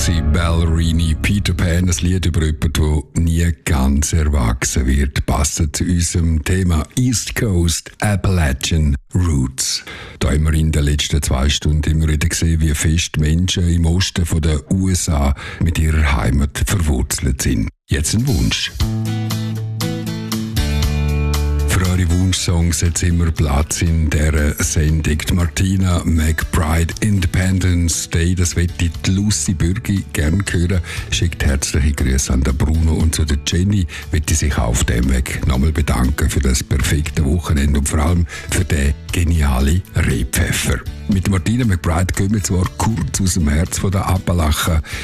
Lucy Ballerini, Peter Pan, ein Lied über jemanden, der nie ganz erwachsen wird, passend zu unserem Thema East Coast Appalachian Roots. Da haben wir in den letzten 2 Stunden immer wieder gesehen, wie fest Menschen im Osten der USA mit ihrer Heimat verwurzelt sind. Jetzt ein Wunsch. Für eure Wunschsongs hat immer Platz in dieser Sendung. Die Martina McBride, Independence Day, das wird die Lucy Bürgi gerne hören. Schickt herzliche Grüße an den Bruno und zu der Jenny wird sich auf dem Weg nochmal bedanken für das perfekte Wochenende und vor allem für den genialen Rehpfeffer. Mit Martina McBride gehen wir zwar kurz aus dem Herz der Appalachen,